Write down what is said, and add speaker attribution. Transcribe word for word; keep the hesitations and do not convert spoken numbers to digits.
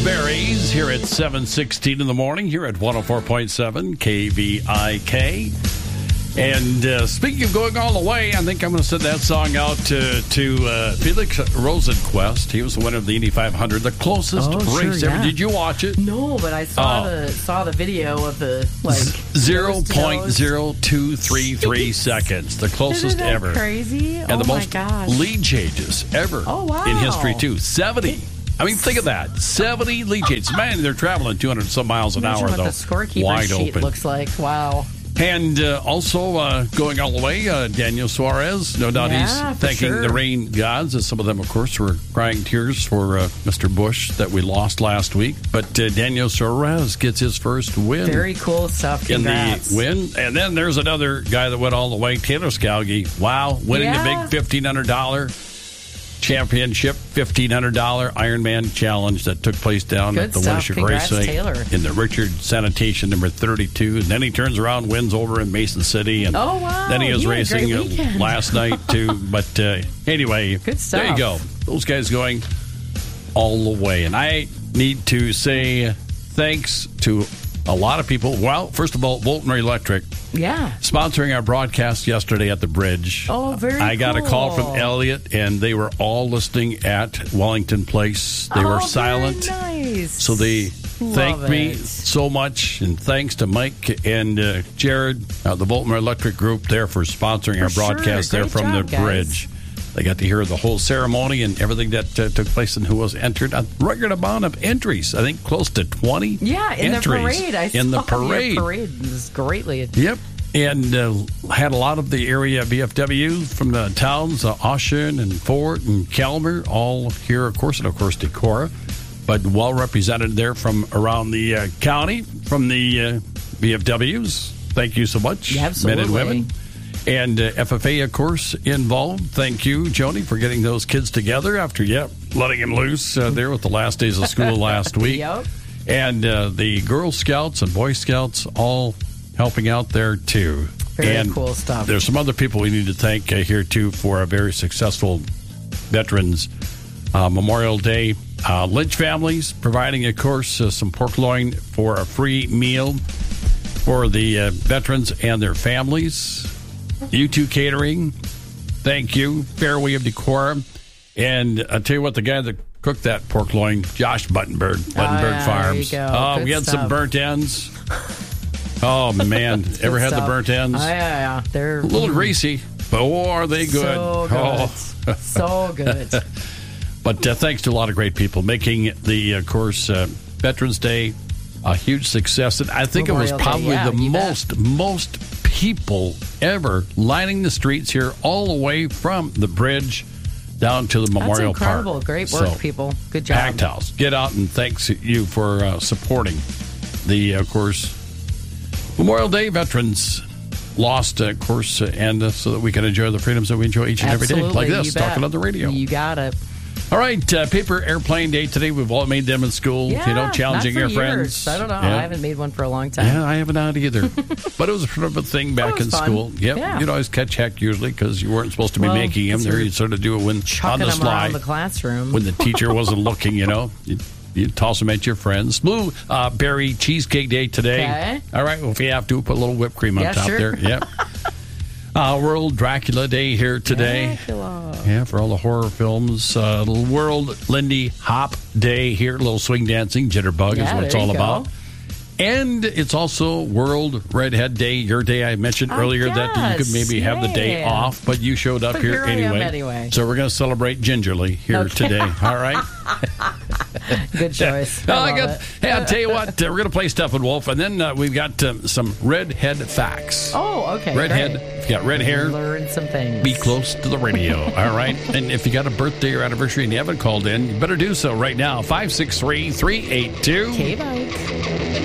Speaker 1: Berries here at seven sixteen in the morning here at one oh four point seven K V I K. And uh, speaking of going all the way, I think I'm going to send that song out to, to uh, Felix Rosenquist. He was the winner of the Indy five hundred, the closest
Speaker 2: oh,
Speaker 1: race
Speaker 2: sure,
Speaker 1: ever.
Speaker 2: yeah.
Speaker 1: Did you watch it?
Speaker 2: No, but I saw
Speaker 1: oh.
Speaker 2: the saw the video of the like
Speaker 1: zero point zero two three three seconds, the closest
Speaker 2: Isn't that
Speaker 1: ever.
Speaker 2: Crazy,
Speaker 1: and
Speaker 2: oh
Speaker 1: the
Speaker 2: my
Speaker 1: most
Speaker 2: gosh.
Speaker 1: lead changes ever
Speaker 2: oh, wow.
Speaker 1: in history too. seventy. I mean, think of that. seventy lead changes. Man, they're traveling two hundred some miles an
Speaker 2: Imagine
Speaker 1: hour,
Speaker 2: what
Speaker 1: though.
Speaker 2: the scorekeeper
Speaker 1: Wide
Speaker 2: sheet
Speaker 1: open.
Speaker 2: looks like. Wow.
Speaker 1: And uh, also uh, going all the way, uh, Daniel Suarez. No doubt
Speaker 2: yeah,
Speaker 1: he's thanking
Speaker 2: sure.
Speaker 1: the rain gods, as some of them, of course, were crying tears for uh, Mister Busch that we lost last week. But uh, Daniel Suarez gets his first win.
Speaker 2: Very cool stuff. Congrats.
Speaker 1: In the win. And then there's another guy that went all the way, Taylor Scalgi. Wow, winning
Speaker 2: yeah.
Speaker 1: the big fifteen hundred dollars championship, fifteen hundred dollars Ironman challenge that took place down
Speaker 2: Good
Speaker 1: at the
Speaker 2: stuff.
Speaker 1: Winship
Speaker 2: Congrats,
Speaker 1: Racing
Speaker 2: Taylor.
Speaker 1: in the Richard Sanitation number thirty-two. And then he turns around, wins over in Mason City. And
Speaker 2: oh, wow.
Speaker 1: then he was
Speaker 2: You had a
Speaker 1: racing
Speaker 2: great
Speaker 1: uh,
Speaker 2: weekend.
Speaker 1: last night, too. But uh, anyway,
Speaker 2: Good stuff.
Speaker 1: there you go. Those guys going all the way. And I need to say thanks to a lot of people. Well, first of all, Voltner Electric.
Speaker 2: Yeah.
Speaker 1: Sponsoring our broadcast yesterday at the bridge.
Speaker 2: Oh, very
Speaker 1: I got
Speaker 2: cool.
Speaker 1: a call from Elliot, and they were all listening at Wellington Place. They
Speaker 2: oh,
Speaker 1: were silent.
Speaker 2: Very nice.
Speaker 1: So they
Speaker 2: Love
Speaker 1: thanked me
Speaker 2: it.
Speaker 1: so much, and thanks to Mike and uh, Jared, uh, the Voltmer Electric Group, there for sponsoring
Speaker 2: For
Speaker 1: our
Speaker 2: sure.
Speaker 1: broadcast there
Speaker 2: Great
Speaker 1: from
Speaker 2: job,
Speaker 1: the
Speaker 2: guys.
Speaker 1: bridge. They got to hear the whole ceremony and everything that uh, took place and who was entered. A record amount of entries. I think close to twenty
Speaker 2: Yeah, in
Speaker 1: entries.
Speaker 2: the parade. I
Speaker 1: in
Speaker 2: saw
Speaker 1: the parade.
Speaker 2: Your parade. It was greatly.
Speaker 1: Yep. And uh, had a lot of the area V F W from the towns, uh, Ossian and Fort and Calmer, all here, of course, and of course, Decorah, but well represented there from around the uh, county, from the uh, V F Ws. Thank you so much,
Speaker 2: Yeah, absolutely.
Speaker 1: men and women. And uh, F F A, of course, involved. Thank you, Joni, for getting those kids together after, yep, letting them loose uh, there with the last days of school last week.
Speaker 2: Yep.
Speaker 1: And uh, the Girl Scouts and Boy Scouts all helping out there, too.
Speaker 2: Very
Speaker 1: and
Speaker 2: cool stuff.
Speaker 1: There's some other people we need to thank uh, here, too, for a very successful Veterans uh, Memorial Day. Uh, Lynch families providing, of course, uh, some pork loin for a free meal for the uh, veterans and their families. U two Catering, thank you. Fairway of Decorah. And I'll tell you what, the guy that cooked that pork loin, Josh Buttenberg, Buttenberg
Speaker 2: oh, yeah,
Speaker 1: Farms.
Speaker 2: There you go.
Speaker 1: Oh,
Speaker 2: Good
Speaker 1: we had
Speaker 2: stuff.
Speaker 1: some burnt ends. Oh, man. Ever had
Speaker 2: stuff.
Speaker 1: the burnt ends?
Speaker 2: Oh, yeah, yeah. They're
Speaker 1: A little greasy, but oh, are they good.
Speaker 2: So good.
Speaker 1: Oh.
Speaker 2: So good.
Speaker 1: But uh, thanks to a lot of great people making the, of course, uh, Veterans Day a huge success. And I think
Speaker 2: Memorial
Speaker 1: it was
Speaker 2: Day,
Speaker 1: probably
Speaker 2: yeah,
Speaker 1: the
Speaker 2: you bet.
Speaker 1: most, most people ever lining the streets here all the way from the bridge down to the Memorial
Speaker 2: That's incredible.
Speaker 1: Park.
Speaker 2: Great work,
Speaker 1: So,
Speaker 2: people. Good job.
Speaker 1: Packed house. Get out and thanks you for uh, supporting the, of course, Memorial Day veterans lost, uh, of course, uh, and uh, so that we can enjoy the freedoms that we enjoy each and
Speaker 2: Absolutely,
Speaker 1: every day, like
Speaker 2: you
Speaker 1: this,
Speaker 2: bet.
Speaker 1: talking on the radio.
Speaker 2: You got it.
Speaker 1: All right, uh, paper airplane day today. We've all made them in school,
Speaker 2: Yeah,
Speaker 1: you know, challenging
Speaker 2: not
Speaker 1: your
Speaker 2: for
Speaker 1: friends.
Speaker 2: years. I don't know.
Speaker 1: Yeah.
Speaker 2: I haven't made one for a long time.
Speaker 1: Yeah, I haven't had either. But it was sort of a thing back
Speaker 2: was
Speaker 1: in
Speaker 2: fun.
Speaker 1: school. Yep.
Speaker 2: Yeah.
Speaker 1: You'd always catch heck usually because you weren't supposed to be
Speaker 2: Well,
Speaker 1: making them.
Speaker 2: because
Speaker 1: There,
Speaker 2: you're
Speaker 1: you'd sort of do it when on
Speaker 2: Chucking
Speaker 1: the
Speaker 2: them
Speaker 1: sly.
Speaker 2: around the classroom.
Speaker 1: When the teacher wasn't looking, you know. You'd, you'd toss them at your friends. Blue uh, berry cheesecake day today.
Speaker 2: Okay.
Speaker 1: All right, well, if you have to, put a little whipped cream on
Speaker 2: Yeah,
Speaker 1: top
Speaker 2: sure.
Speaker 1: there. Yep. Uh, World Dracula Day here today.
Speaker 2: Dracula.
Speaker 1: Yeah, for all the horror films. Uh, World Lindy Hop Day here. A little swing dancing, jitterbug
Speaker 2: Yeah,
Speaker 1: is what it's
Speaker 2: there
Speaker 1: all
Speaker 2: you
Speaker 1: about.
Speaker 2: go.
Speaker 1: And it's also World Redhead Day, your day. I mentioned
Speaker 2: I
Speaker 1: earlier that you could
Speaker 2: guess,
Speaker 1: maybe have the day
Speaker 2: yeah.
Speaker 1: off, but you showed up
Speaker 2: But
Speaker 1: here,
Speaker 2: here I am
Speaker 1: anyway.
Speaker 2: anyway.
Speaker 1: So we're going to celebrate gingerly here
Speaker 2: Okay.
Speaker 1: today. All right?
Speaker 2: Good choice.
Speaker 1: Oh,
Speaker 2: I
Speaker 1: I
Speaker 2: love
Speaker 1: got,
Speaker 2: it.
Speaker 1: hey, I'll tell you what, uh, we're going to play Steppenwolf, and then uh, we've got um, some redhead facts.
Speaker 2: Oh, okay.
Speaker 1: Redhead,
Speaker 2: Great.
Speaker 1: if you got red hair,
Speaker 2: Learn some things.
Speaker 1: be close to the radio, all right? And if you got a birthday or anniversary and you haven't called in, you better do so right now. five six three, three eight two
Speaker 2: K-Bike.